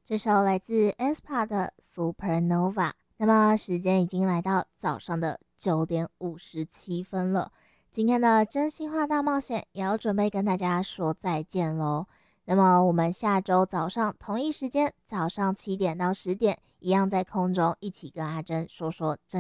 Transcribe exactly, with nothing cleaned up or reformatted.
这首来自 aespa 的 Supernova。那么时间已经来到早上的九点五十七分了，今天的真心话大冒险也要准备跟大家说再见喽。那么我们下周早上同一时间，早上七点到十点，一样在空中一起跟阿珍说说真